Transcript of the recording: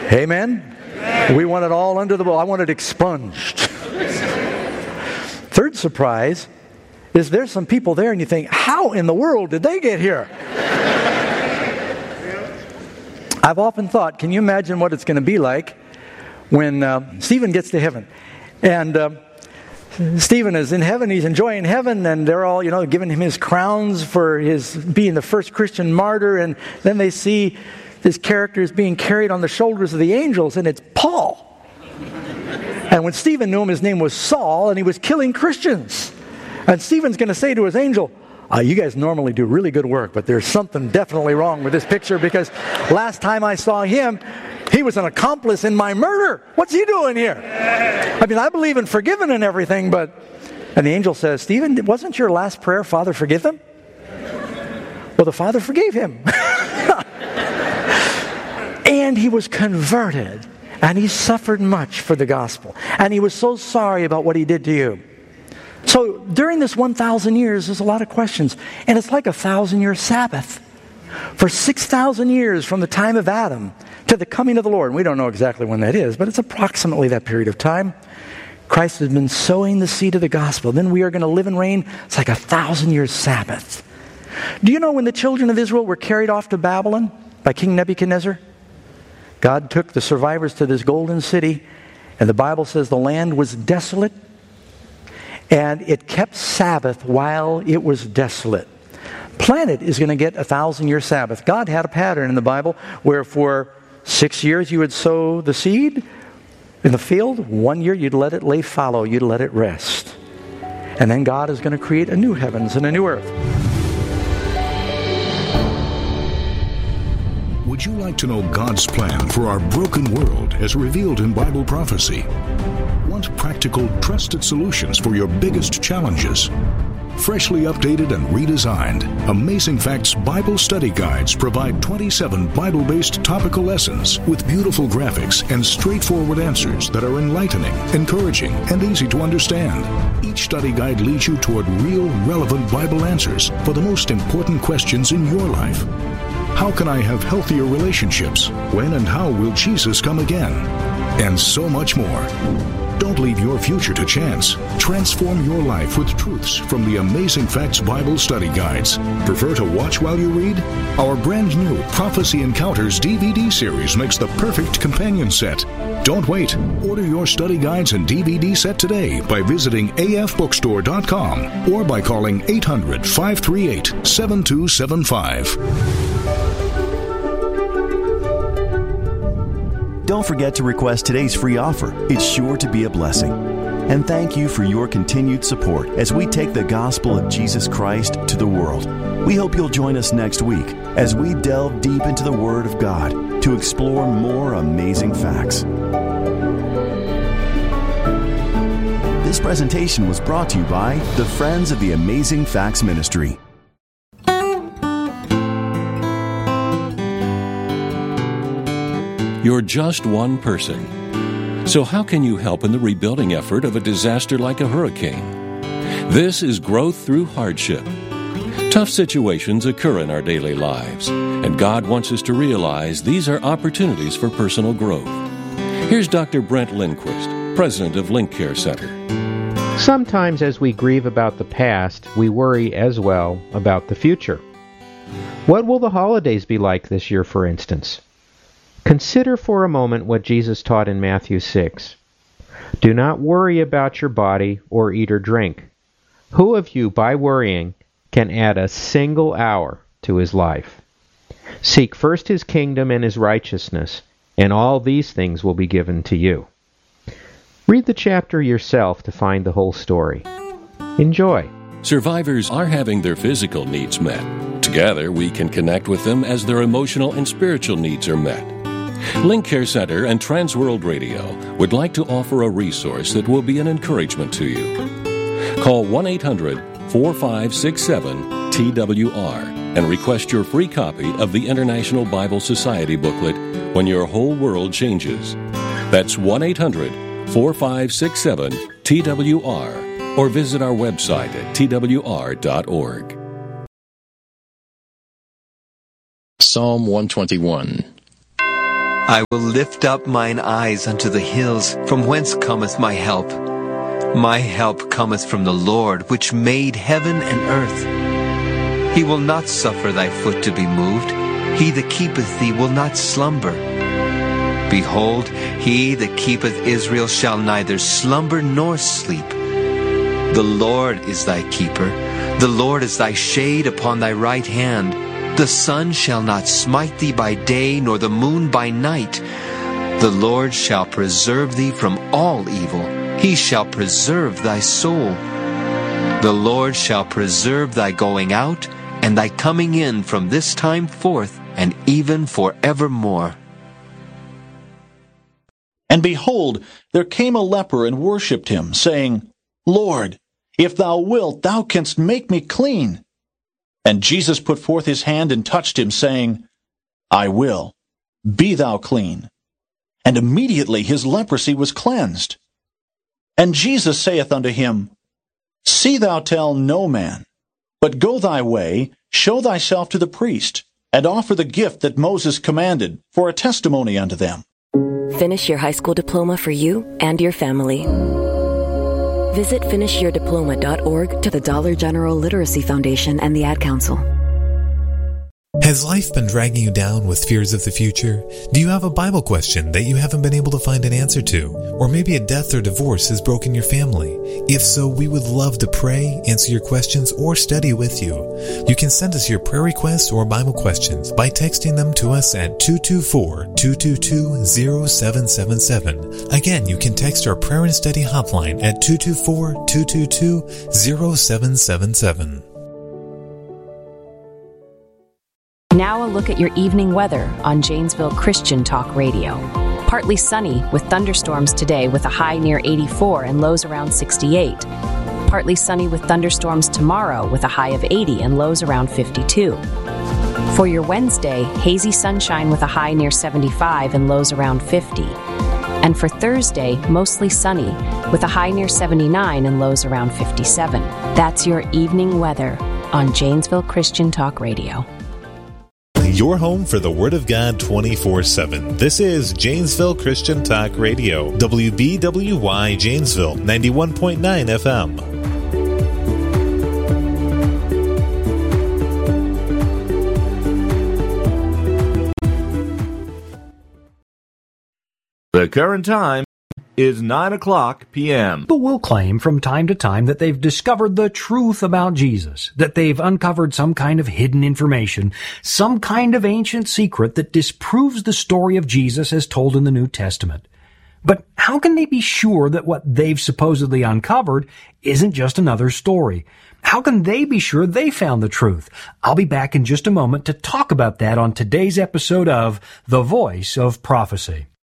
Amen? We want it all under the bowl. I want it expunged. Third surprise is there's some people there and you think, how in the world did they get here? I've often thought, can you imagine what it's going to be like when Stephen gets to heaven? And Stephen is in heaven, he's enjoying heaven, and they're all, giving him his crowns for his being the first Christian martyr, and then they see this character is being carried on the shoulders of the angels, and it's Paul. And when Stephen knew him, his name was Saul, and he was killing Christians. And Stephen's going to say to his angel, you guys normally do really good work, but there's something definitely wrong with this picture, because last time I saw him, he was an accomplice in my murder. What's he doing here? I mean, I believe in forgiving and everything, but... And the angel says, Stephen, wasn't your last prayer, Father, forgive them? Well, the Father forgave him. And he was converted. And he suffered much for the gospel. And he was so sorry about what he did to you. So during this 1,000 years, there's a lot of questions. And it's like a 1,000-year Sabbath. For 6,000 years from the time of Adam to the coming of the Lord. And we don't know exactly when that is, but it's approximately that period of time. Christ has been sowing the seed of the gospel. Then we are going to live and reign. It's like a 1,000-year Sabbath. Do you know when the children of Israel were carried off to Babylon by King Nebuchadnezzar? God took the survivors to this golden city, and the Bible says the land was desolate, and it kept Sabbath while it was desolate. Planet is going to get a 1,000-year Sabbath. God had a pattern in the Bible where for 6 years you would sow the seed in the field. 1 year you'd let it lay fallow. You'd let it rest. And then God is going to create a new heavens and a new earth. Would you like to know God's plan for our broken world as revealed in Bible prophecy? Want practical, trusted solutions for your biggest challenges? Freshly updated and redesigned, Amazing Facts Bible Study Guides provide 27 Bible-based topical lessons with beautiful graphics and straightforward answers that are enlightening, encouraging, and easy to understand. Each study guide leads you toward real, relevant Bible answers for the most important questions in your life. How can I have healthier relationships? When and how will Jesus come again? And so much more. Don't leave your future to chance. Transform your life with truths from the Amazing Facts Bible Study Guides. Prefer to watch while you read? Our brand new Prophecy Encounters DVD series makes the perfect companion set. Don't wait. Order your study guides and DVD set today by visiting afbookstore.com or by calling 800-538-7275. Don't forget to request today's free offer. It's sure to be a blessing. And thank you for your continued support as we take the gospel of Jesus Christ to the world. We hope you'll join us next week as we delve deep into the Word of God to explore more amazing facts. This presentation was brought to you by the Friends of the Amazing Facts Ministry. You're just one person. So how can you help in the rebuilding effort of a disaster like a hurricane? This is growth through hardship. Tough situations occur in our daily lives, and God wants us to realize these are opportunities for personal growth. Here's Dr. Brent Lindquist, president of Link Care Center. Sometimes as we grieve about the past, we worry as well about the future. What will the holidays be like this year, for instance? Consider for a moment what Jesus taught in Matthew 6. Do not worry about your body or eat or drink. Who of you, by worrying, can add a single hour to his life? Seek first his kingdom and his righteousness, and all these things will be given to you. Read the chapter yourself to find the whole story. Enjoy. Survivors are having their physical needs met. Together, we can connect with them as their emotional and spiritual needs are met. Link Care Center and Transworld Radio would like to offer a resource that will be an encouragement to you. Call 1-800-4567-TWR and request your free copy of the International Bible Society booklet, When Your Whole World Changes. That's 1-800-4567-TWR or visit our website at twr.org. Psalm 121. I will lift up mine eyes unto the hills, from whence cometh my help. My help cometh from the Lord, which made heaven and earth. He will not suffer thy foot to be moved. He that keepeth thee will not slumber. Behold, he that keepeth Israel shall neither slumber nor sleep. The Lord is thy keeper. The Lord is thy shade upon thy right hand. The sun shall not smite thee by day, nor the moon by night. The Lord shall preserve thee from all evil. He shall preserve thy soul. The Lord shall preserve thy going out and thy coming in from this time forth and even forevermore. And behold, there came a leper and worshipped him, saying, Lord, if thou wilt, thou canst make me clean. And Jesus put forth his hand and touched him, saying, I will, be thou clean. And immediately his leprosy was cleansed. And Jesus saith unto him, See thou tell no man, but go thy way, show thyself to the priest, and offer the gift that Moses commanded, for a testimony unto them. Finish your high school diploma for you and your family. Visit finishyourdiploma.org to the Dollar General Literacy Foundation and the Ad Council. Has life been dragging you down with fears of the future? Do you have a Bible question that you haven't been able to find an answer to? Or maybe a death or divorce has broken your family? If so, we would love to pray, answer your questions, or study with you. You can send us your prayer requests or Bible questions by texting them to us at 224-222-0777. Again, you can text our prayer and study hotline at 224-222-0777. Now a look at your evening weather on Janesville Christian Talk Radio. Partly sunny with thunderstorms today with a high near 84 and lows around 68. Partly sunny with thunderstorms tomorrow with a high of 80 and lows around 52. For your Wednesday, hazy sunshine with a high near 75 and lows around 50. And for Thursday, mostly sunny with a high near 79 and lows around 57. That's your evening weather on Janesville Christian Talk Radio. Your home for the Word of God 24/7. This is Janesville Christian Talk Radio, WBWY Janesville, 91.9 FM. The current time is 9 o'clock p.m. People will claim from time to time that they've discovered the truth about Jesus, that they've uncovered some kind of hidden information, some kind of ancient secret that disproves the story of Jesus as told in the New Testament. But how can they be sure that what they've supposedly uncovered isn't just another story? How can they be sure they found the truth? I'll be back in just a moment to talk about that on today's episode of The Voice of Prophecy.